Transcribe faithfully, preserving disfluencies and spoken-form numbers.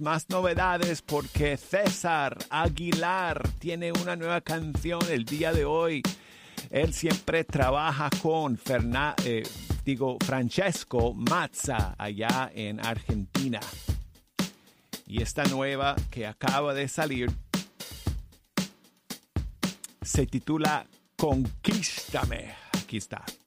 más novedades porque César Aguilar tiene una nueva canción el día de hoy. Él siempre trabaja con Ferna, eh, digo, Francesco Mazza allá en Argentina. Y esta nueva que acaba de salir se titula Conquístame. Aquí está.